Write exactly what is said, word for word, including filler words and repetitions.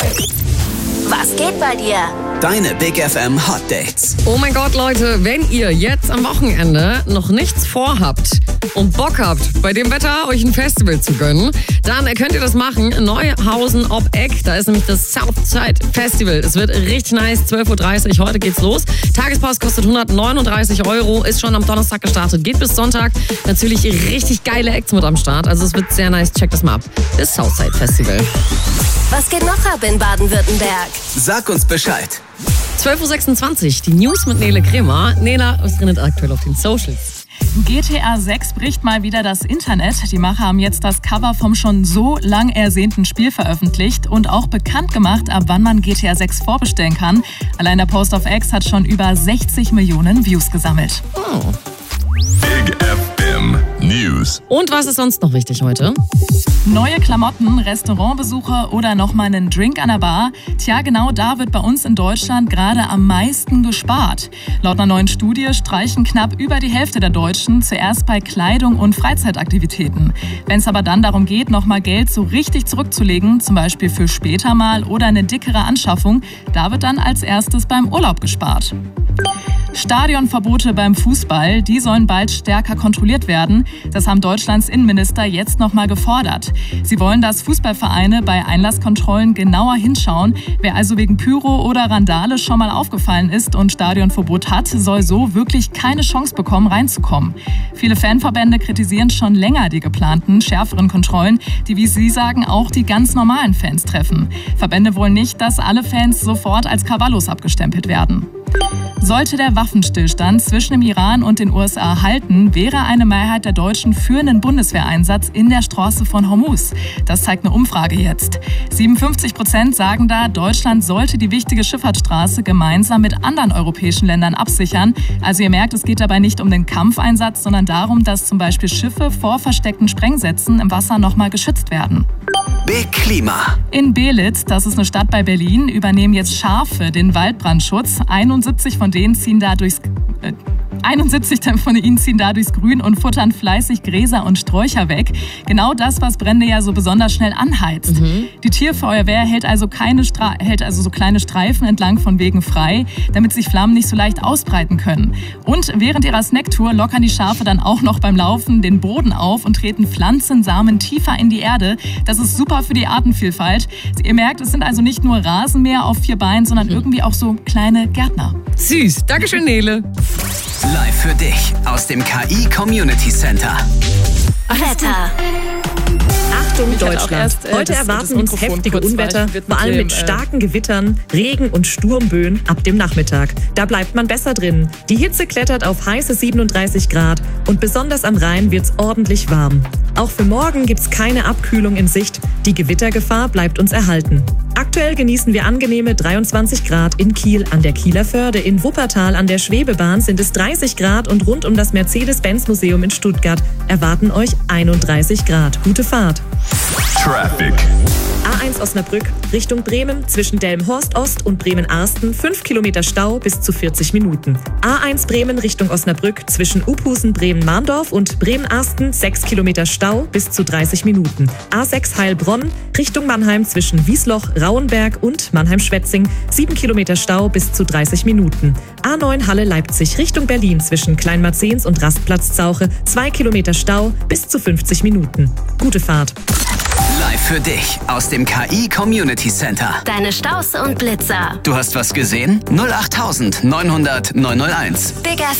Was geht bei dir? Deine Big F M Hot Dates. Oh mein Gott, Leute, wenn ihr jetzt am Wochenende noch nichts vorhabt und Bock habt, bei dem Wetter euch ein Festival zu gönnen, dann könnt ihr das machen. Neuhausen ob Eck, da ist nämlich das Southside Festival. Es wird richtig nice, zwölf Uhr dreißig, heute geht's los. Tagespass kostet hundertneununddreißig Euro, ist schon am Donnerstag gestartet, geht bis Sonntag. Natürlich richtig geile Acts mit am Start, also es wird sehr nice, checkt das mal ab. Das Southside Festival. Was geht noch ab in Baden-Württemberg? Sag uns Bescheid. zwölf Uhr sechsundzwanzig, die News mit Nele Kremer. Nela, was drin aktuell auf den Socials? G T A sechs bricht mal wieder das Internet. Die Macher haben jetzt das Cover vom schon so lang ersehnten Spiel veröffentlicht und auch bekannt gemacht, ab wann man G T A sechs vorbestellen kann. Allein der Post auf X hat schon über sechzig Millionen Views gesammelt. Oh. Big F M News. Und was ist sonst noch wichtig heute? Neue Klamotten, Restaurantbesuche oder nochmal einen Drink an der Bar. Tja, genau da wird bei uns in Deutschland gerade am meisten gespart. Laut einer neuen Studie streichen knapp über die Hälfte der Deutschen zuerst bei Kleidung und Freizeitaktivitäten. Wenn es aber dann darum geht, nochmal Geld so richtig zurückzulegen, zum Beispiel für später mal oder eine dickere Anschaffung, da wird dann als erstes beim Urlaub gespart. Stadionverbote beim Fußball, die sollen bald stärker kontrolliert werden. Das haben Deutschlands Innenminister jetzt nochmal gefordert. Sie wollen, dass Fußballvereine bei Einlasskontrollen genauer hinschauen. Wer also wegen Pyro oder Randale schon mal aufgefallen ist und Stadionverbot hat, soll so wirklich keine Chance bekommen, reinzukommen. Viele Fanverbände kritisieren schon länger die geplanten, schärferen Kontrollen, die, wie sie sagen, auch die ganz normalen Fans treffen. Verbände wollen nicht, dass alle Fans sofort als Krawallos abgestempelt werden. Sollte der Waffenstillstand zwischen dem Iran und den U S A halten, wäre eine Mehrheit der Deutschen für einen Bundeswehreinsatz in der Straße von Hormuz. Das zeigt eine Umfrage jetzt. siebenundfünfzig Prozent sagen da, Deutschland sollte die wichtige Schifffahrtsstraße gemeinsam mit anderen europäischen Ländern absichern. Also ihr merkt, es geht dabei nicht um den Kampfeinsatz, sondern darum, dass zum Beispiel Schiffe vor versteckten Sprengsätzen im Wasser nochmal geschützt werden. Big Klima. In Belitz, das ist eine Stadt bei Berlin, übernehmen jetzt Schafe den Waldbrandschutz. einundsiebzig von denen ziehen da durchs... Äh, einundsiebzig von ihnen ziehen da durchs Grün und futtern fleißig Gräser und Sträucher weg. Genau das, was Brände ja so besonders schnell anheizt. Mhm. Die Tierfeuerwehr hält also, keine Stra- hält also so kleine Streifen entlang von Wegen frei, damit sich Flammen nicht so leicht ausbreiten können. Und während ihrer Snacktour lockern die Schafe dann auch noch beim Laufen den Boden auf und treten Pflanzensamen tiefer in die Erde. Das ist super für die Artenvielfalt. Ihr merkt, es sind also nicht nur Rasenmäher auf vier Beinen, sondern mhm. irgendwie auch so kleine Gärtner. Süß. Dankeschön, Nele. Live für dich aus dem K I Community Center. Wetter. Achtung Ich hatte auch Deutschland, erst, äh, heute das- erwarten das uns Mikrofon heftige kurz Unwetter, weichen wird vor mit allem dem, mit äh, starken Gewittern, Regen und Sturmböen ab dem Nachmittag. Da bleibt man besser drin. Die Hitze klettert auf heiße siebenunddreißig Grad und besonders am Rhein wird's ordentlich warm. Auch für morgen gibt's keine Abkühlung in Sicht. Die Gewittergefahr bleibt uns erhalten. Aktuell genießen wir angenehme dreiundzwanzig Grad in Kiel an der Kieler Förde. In Wuppertal an der Schwebebahn sind es dreißig Grad und rund um das Mercedes-Benz-Museum in Stuttgart erwarten euch einunddreißig Grad. Gute Fahrt. Traffic. A eins Osnabrück Richtung Bremen zwischen Delmenhorst Ost und Bremen-Arsten fünf Kilometer Stau bis zu vierzig Minuten. A eins Bremen Richtung Osnabrück zwischen Uphusen Bremen-Mahndorf und Bremen-Arsten sechs Kilometer Stau bis zu dreißig Minuten. A sechs Heilbronn Richtung Mannheim zwischen Wiesloch, Rauenberg und Mannheim-Schwetzing sieben Kilometer Stau bis zu dreißig Minuten. A neun Halle Leipzig Richtung Berlin zwischen Kleinmarzens und Rastplatz Zauche zwei Kilometer Stau bis zu fünfzig Minuten. Gute Fahrt. Live für dich aus dem K I Community Center. Deine Staus und Blitzer. Du hast was gesehen? null acht neunhundert neunhunderteins. Big F